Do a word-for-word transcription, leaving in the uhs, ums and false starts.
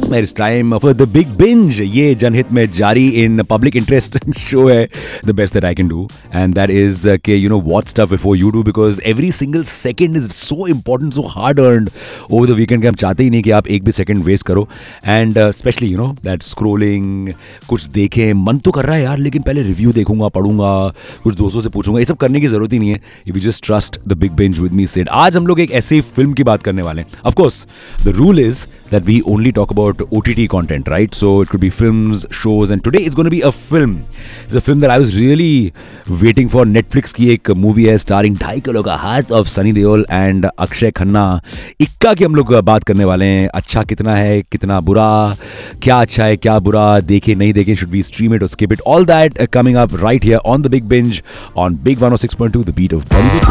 It's time for the big binge. ये जनहित में जारी in public interest show है the best that I can do, and that is uh, कि you know what stuff before you do, because every single second is so important, so hard earned over the weekend कि हम चाहते ही नहीं कि आप एक भी second waste करो, and uh, especially you know that scrolling, कुछ देखें, मन तो कर रहा है यार, लेकिन पहले review देखूंगा, पढ़ूंगा, कुछ दोस्तों से पूछूंगा, ये सब करने की जरूरत ही नहीं है. If you just trust the big binge with me, Sid. आज हम लोग एक ऐसी फिल्म की बात करने वाले हैं. Of course, the rule is that we only talk about O T T content, right? So it could be films, shows, and today it's going to be a film. It's a film that I was really waiting for. Netflix की एक movie है starring ढाई kilo का हाथ of Sunny Deol and Akshay Khanna. इक्का की हम लोग बात करने वाले हैं. अच्छा कितना है, कितना बुरा, क्या अच्छा है, क्या बुरा, देखे नहीं देखे, should we stream it or skip it? All that uh, coming up right here on the Big Binge on Big one oh six point two, The Beat of Bollywood.